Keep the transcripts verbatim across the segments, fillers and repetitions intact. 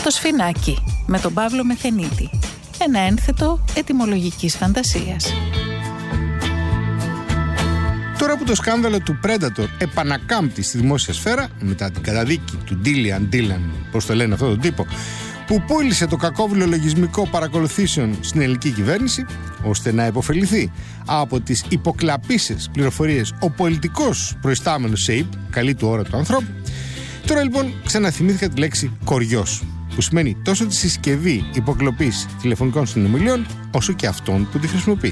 Το Σφινάκι με τον Παύλο Μεθενίτη. Ένα ένθετο ετυμολογικής φαντασίας. Τώρα που το σκάνδαλο του Predator επανακάμπτει στη δημόσια σφαίρα μετά την καταδίκη του Ντίλιαν Ντίλαν, πώς το λένε αυτόν τον τύπο, που πούλησε το κακόβουλο λογισμικό παρακολουθήσεων στην ελληνική κυβέρνηση, ώστε να υποφεληθεί από τις υποκλαπήσεις πληροφορίες ο πολιτικός προϊστάμενος ΣΕΙΠ, καλή του ώρα του ανθρώπου, τώρα λοιπόν ξαναθυμήθηκα τη λέξη κοριός, που σημαίνει τόσο τη συσκευή υποκλοπής τηλεφωνικών συνομιλιών, όσο και αυτόν που τη χρησιμοποιεί.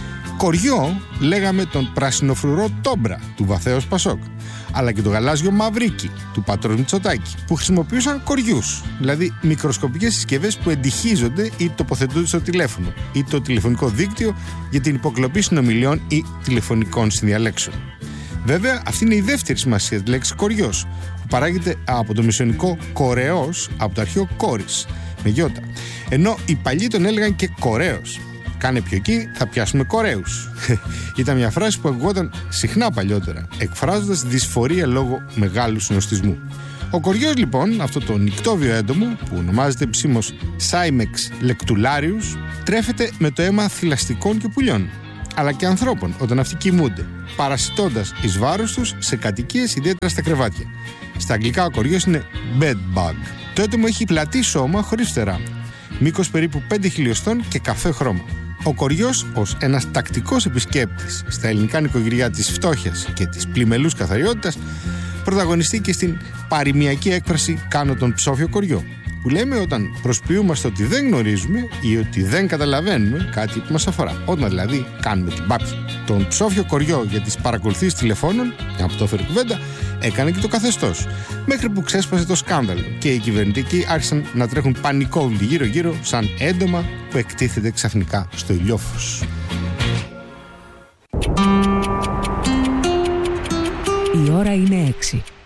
Κοριό λέγαμε τον πρασινοφρουρό Τόμπρα του βαθέως Πασόκ, αλλά και το γαλάζιο Μαυρίκι του πατρός Μητσοτάκη, που χρησιμοποιούσαν κοριούς, δηλαδή μικροσκοπικές συσκευές που εντυχίζονται ή τοποθετούνται στο τηλέφωνο ή το τηλεφωνικό δίκτυο για την υποκλοπή συνομιλιών ή τηλεφωνικών συνδιαλέξεων. Βέβαια, αυτή είναι η δεύτερη σημασία της λέξης κοριός, που παράγεται από το μεσαιωνικό κορεός, από το αρχαίο κόρης, με γιώτα. Ενώ οι παλιοί τον έλεγαν και κορέος. Κάνε πιο εκεί, θα πιάσουμε κορέους. Ήταν μια φράση που ακουγόταν συχνά παλιότερα, εκφράζοντας δυσφορία λόγω μεγάλου συνοστισμού. Ο κοριός λοιπόν, αυτό το νικτόβιο έντομο, που ονομάζεται επισήμως Cymex lectularius, τρέφεται με το αίμα θηλαστικών και πουλιών, αλλά και ανθρώπων όταν αυτοί κοιμούνται, παρασιτώντας εις βάρος τους σε κατοικίες, ιδιαίτερα στα κρεβάτια. Στα αγγλικά ο κοριός είναι bed bug. Το έντομο έχει πλατή σώμα χωρίς φτερά, μήκος περίπου πέντε χιλιοστών και καφέ χρώμα. Ο κοριός, ως ένας τακτικός επισκέπτης στα ελληνικά νοικοκυριά της φτώχειας και της πλημελούς καθαριότητας, πρωταγωνιστεί και στην παροιμιακή έκφραση «κάνω τον ψόφιο κοριό», που λέμε όταν προσποιούμαστε ότι δεν γνωρίζουμε ή ότι δεν καταλαβαίνουμε κάτι που μας αφορά. Όταν δηλαδή κάνουμε την πάπια. Τον ψόφιο κοριό για τις παρακολουθήσεις τηλεφώνων, μια που το έφερε κουβέντα, έκανε και το καθεστώς. Μέχρι που ξέσπασε το σκάνδαλο και οι κυβερνητικοί άρχισαν να τρέχουν πανικόβλητοι γύρω-γύρω, σαν έντομα που εκτίθεται ξαφνικά στο ηλιόφως. Η ώρα είναι έξι.